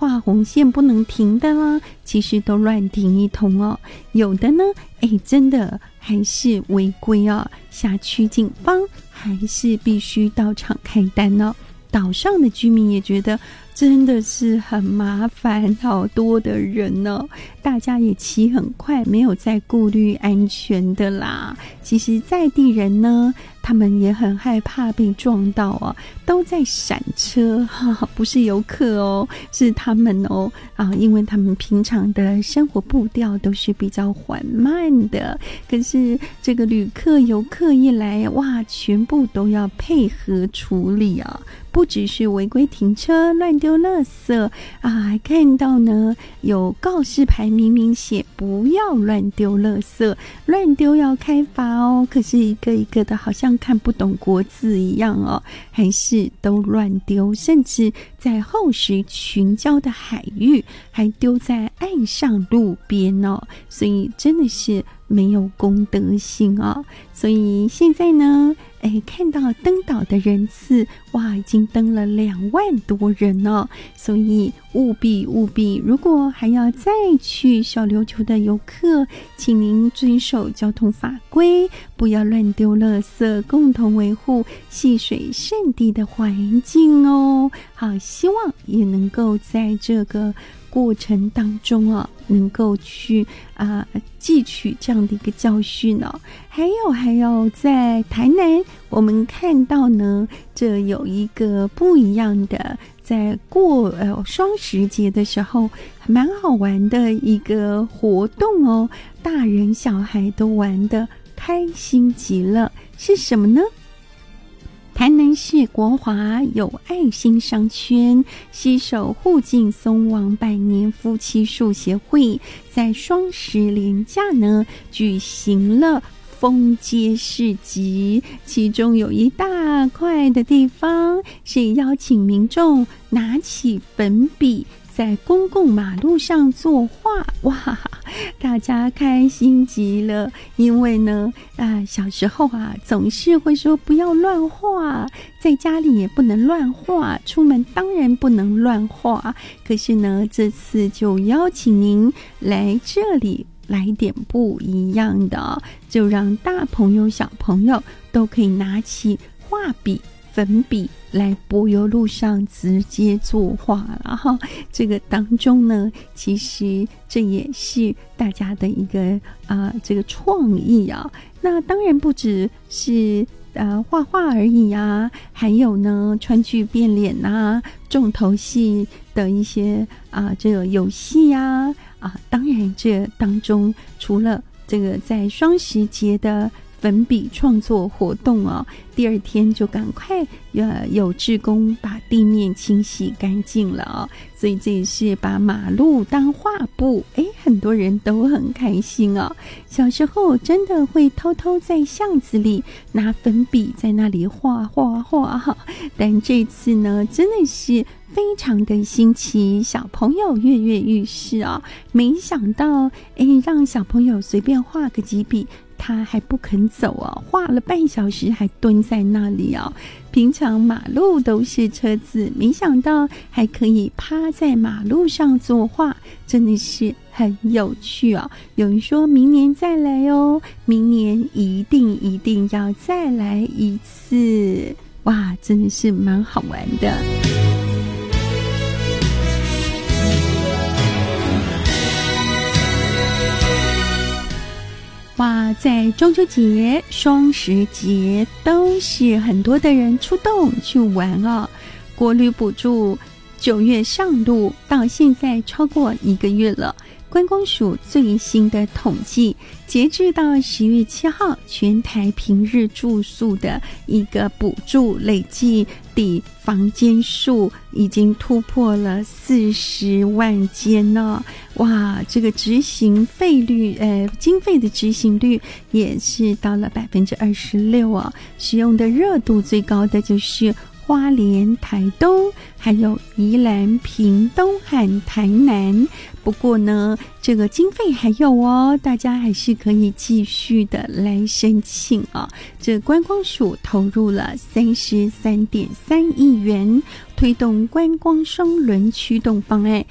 画红线不能停的啦，其实都乱停一通哦。有的呢，真的还是违规哦，辖区警方还是必须到场开单哦。岛上的居民也觉得真的是很麻烦，好多的人呢，大家也骑很快，没有在顾虑安全的啦。其实在地人呢，他们也很害怕被撞到啊，都在闪车，不是游客哦，是他们哦因为他们平常的生活步调都是比较缓慢的，可是这个旅客游客一来，哇，全部都要配合处理啊。不只是违规停车、乱丢垃圾还看到呢有告示牌明明写不要乱丢垃圾，乱丢要开罚哦，可是一个一个的好像看不懂国字一样哦，还是都乱丢，甚至在厚实群礁的海域还丢在岸上路边哦，所以真的是没有公德心哦。所以现在呢看到登岛的人次，哇，已经登了2万多人哦，所以务必，如果还要再去小琉球的游客，请您遵守交通法规，不要乱丢垃圾，共同维护戏水圣地的环境哦。好，希望也能够在这个过程当中能够去汲取这样的一个教训哦。还有在台南，我们看到呢，这有一个不一样的，在过双十节的时候，蛮好玩的一个活动哦，大人小孩都玩得开心极了，是什么呢？台南市国华有爱心商圈携手护境松王百年夫妻树协会，在双十连假呢举行了封街市集，其中有一大块的地方是邀请民众拿起粉笔在公共马路上作画，哇，大家开心极了。因为呢小时候总是会说不要乱画，在家里也不能乱画，出门当然不能乱画，可是呢这次就邀请您来这里来点不一样的就让大朋友小朋友都可以拿起画笔粉笔来柏油路上直接作画了哈。这个当中呢，其实这也是大家的一个这个创意啊。那当然不只是画画而已还有呢川剧变脸重头戏的一些这个游戏当然这当中除了这个在双十节的粉笔创作活动第二天就赶快有志工把地面清洗干净了所以这也是把马路当画布，很多人都很开心小时候真的会偷偷在巷子里拿粉笔在那里画，但这次呢真的是非常的新奇，小朋友跃跃欲试没想到让小朋友随便画个几笔他还不肯走画了半小时还蹲在那里平常马路都是车子，没想到还可以趴在马路上作画，真的是很有趣有人说明年再来明年一定要再来一次，哇，真的是蛮好玩的。哇，在中秋节、双十节都是很多的人出动去玩国旅补助9月上路，到现在超过1个月了。观光署最新的统计，截至到10月7号，全台平日住宿的一个补助累计的房间数已经突破了40万间哇，这个执行费率经费的执行率也是到了26%使用的热度最高的就是花莲、台东，还有宜兰、屏东和台南。不过呢，这个经费还有大家还是可以继续的来申请这观光署投入了33.3亿元，推动观光双轮驱动方案，